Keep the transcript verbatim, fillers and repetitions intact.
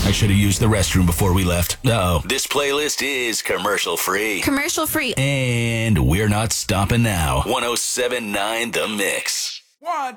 I should have used the restroom before we left. Uh-oh. This playlist is commercial free. Commercial free. And we're not stopping now. one oh seven point nine The Mix. One.